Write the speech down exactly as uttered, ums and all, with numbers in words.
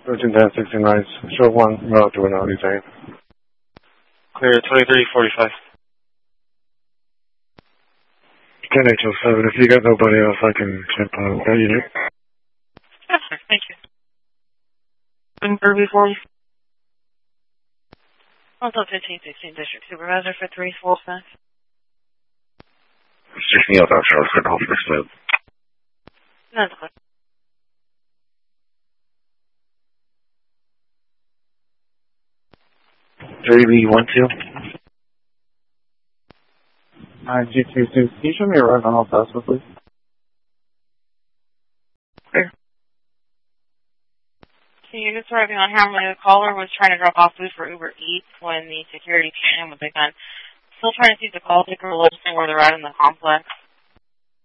thirteen ten sixteen rise. Show one, route to an Audi tank. Clear twenty-three forty-five. ten H L seven, if you got nobody else, I can jump on that unit. Yes, sir, thank you. And Kirby for you. Also fifteen sixteen District Supervisor for three four five. sixteen out Charles, good home, next move. That's good. three B one two. nine G two two, can you show me a ride on El Paso, please? Sure. So you're just arriving on Hamlin. The caller was trying to drop off food for Uber Eats when the security came in with a gun. Still trying to see the call taker location where they're at in the complex.